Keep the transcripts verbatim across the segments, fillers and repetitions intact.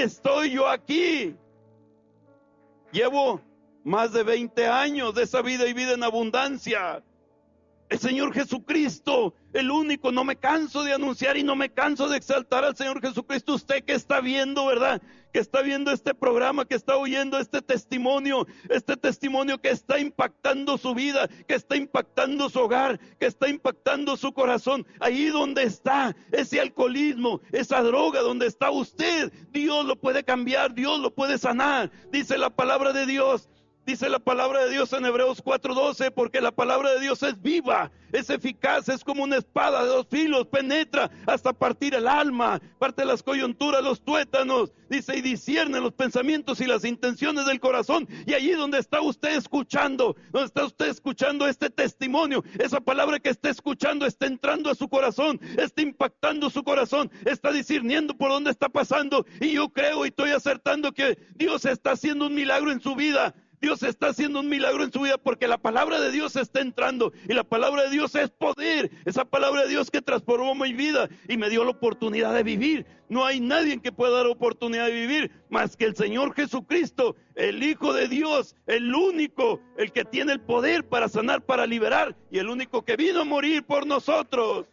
estoy yo aquí. Llevo más de veinte años de esa vida y vida en abundancia. El Señor Jesucristo, el único, no me canso de anunciar y no me canso de exaltar al Señor Jesucristo. Usted que está viendo, ¿verdad? Que está viendo este programa, que está oyendo este testimonio, este testimonio que está impactando su vida, que está impactando su hogar, que está impactando su corazón. Ahí donde está ese alcoholismo, esa droga, donde está usted, Dios lo puede cambiar, Dios lo puede sanar. Dice la palabra de Dios. Dice la palabra de Dios en Hebreos cuatro doce, porque la palabra de Dios es viva, es eficaz, es como una espada de dos filos, penetra hasta partir el alma, parte las coyunturas, los tuétanos, dice, y discierne los pensamientos y las intenciones del corazón. Y allí donde está usted escuchando, donde está usted escuchando este testimonio, esa palabra que está escuchando está entrando a su corazón, está impactando su corazón, está discerniendo por dónde está pasando. Y yo creo y estoy acertando que Dios está haciendo un milagro en su vida. Dios está haciendo un milagro en su vida porque la palabra de Dios está entrando y la palabra de Dios es poder. Esa palabra de Dios que transformó mi vida y me dio la oportunidad de vivir. No hay nadie que pueda dar oportunidad de vivir más que el Señor Jesucristo, el Hijo de Dios, el único, el que tiene el poder para sanar, para liberar y el único que vino a morir por nosotros.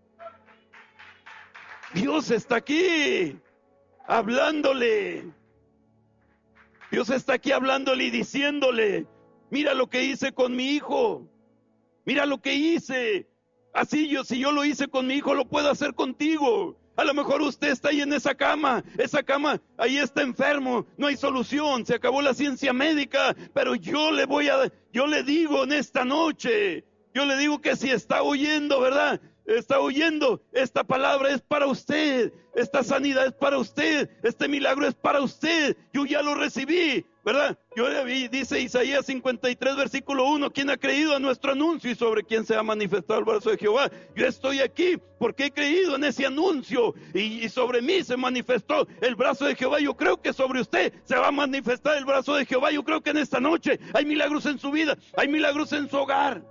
Dios está aquí hablándole. Dios está aquí hablándole y diciéndole, mira lo que hice con mi hijo, mira lo que hice, así yo, si yo lo hice con mi hijo, lo puedo hacer contigo. A lo mejor usted está ahí en esa cama, esa cama, ahí está enfermo, no hay solución, se acabó la ciencia médica, pero yo le voy a, yo le digo en esta noche, yo le digo que si está oyendo, ¿verdad? Está oyendo, esta palabra es para usted, esta sanidad es para usted, este milagro es para usted, yo ya lo recibí, ¿verdad? Yo le vi, dice Isaías cincuenta y tres, versículo uno, ¿quién ha creído a nuestro anuncio y sobre quién se ha manifestado el brazo de Jehová? Yo estoy aquí porque he creído en ese anuncio y, y sobre mí se manifestó el brazo de Jehová. Yo creo que sobre usted se va a manifestar el brazo de Jehová. Yo creo que en esta noche hay milagros en su vida, hay milagros en su hogar.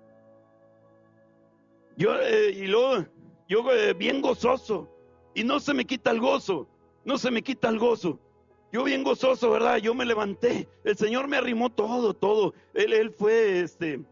Yo, eh, y luego, yo eh, bien gozoso, y no se me quita el gozo, no se me quita el gozo. Yo bien gozoso, ¿verdad? Yo me levanté, el Señor me arrimó todo, todo. Él, él fue, este,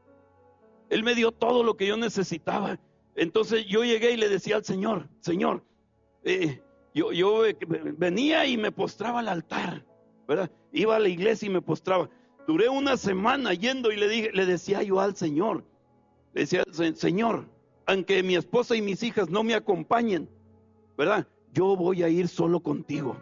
Él me dio todo lo que yo necesitaba. Entonces yo llegué y le decía al Señor, Señor, eh, yo, yo eh, venía y me postraba al altar, ¿verdad? Iba a la iglesia y me postraba. Duré una semana yendo y le dije, le decía yo al Señor, le decía, Señor, aunque mi esposa y mis hijas no me acompañen, ¿verdad? Yo voy a ir solo contigo.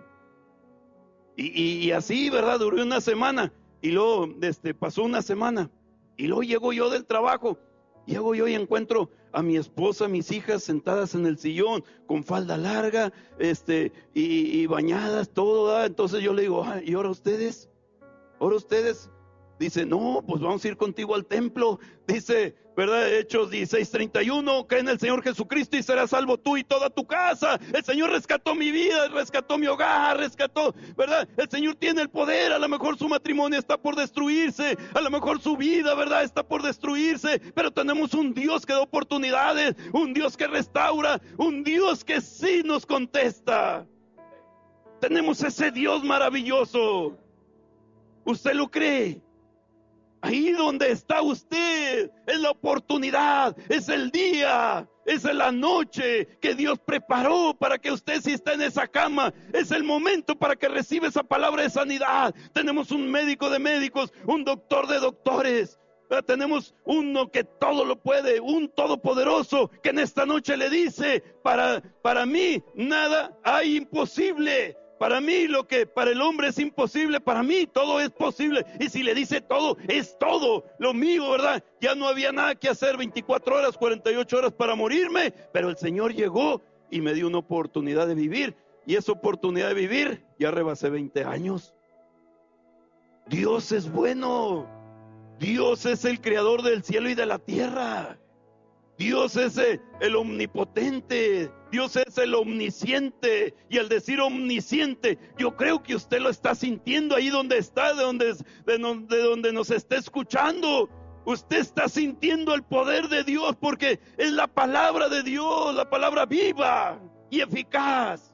Y, y, y así, ¿verdad? Duré una semana y luego este, pasó una semana y luego llego yo del trabajo, llego yo y encuentro a mi esposa, mis hijas sentadas en el sillón con falda larga, este, y, y bañadas, todo, ¿verdad? Entonces yo le digo, ah, ¿y ahora ustedes? ¿Ahora ustedes? Dice, no, pues vamos a ir contigo al templo. Dice, ¿verdad? Hechos dieciséis treinta y uno, cree en el Señor Jesucristo y serás salvo tú y toda tu casa. El Señor rescató mi vida, rescató mi hogar, rescató, ¿verdad? El Señor tiene el poder. A lo mejor su matrimonio está por destruirse, a lo mejor su vida, ¿verdad? Está por destruirse, pero tenemos un Dios que da oportunidades, un Dios que restaura, un Dios que sí nos contesta. Tenemos ese Dios maravilloso. ¿Usted lo cree? Ahí donde está usted, es la oportunidad, es el día, es la noche que Dios preparó para que usted, si está en esa cama, es el momento para que reciba esa palabra de sanidad. Tenemos un médico de médicos, un doctor de doctores, tenemos uno que todo lo puede, un todopoderoso que en esta noche le dice, para, para mí nada hay imposible. Para mí lo que para el hombre es imposible, para mí todo es posible. Y si le dice todo, es todo lo mío, ¿verdad? Ya no había nada que hacer, veinticuatro horas, cuarenta y ocho horas para morirme, pero el Señor llegó y me dio una oportunidad de vivir. Y esa oportunidad de vivir, ya rebasé veinte años. Dios es bueno. Dios es el creador del cielo y de la tierra. Dios es el omnipotente, Dios es el omnisciente, y al decir omnisciente, yo creo que usted lo está sintiendo ahí donde está, de donde, de, de donde nos está escuchando. Usted está sintiendo el poder de Dios porque es la palabra de Dios, la palabra viva y eficaz.